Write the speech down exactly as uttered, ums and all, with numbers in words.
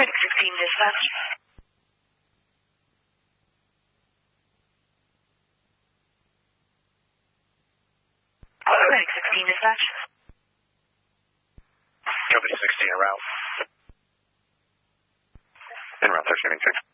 Clinic sixteen dispatch. Clinic sixteen dispatch. Company sixteen en route. En route, Thanksgiving six.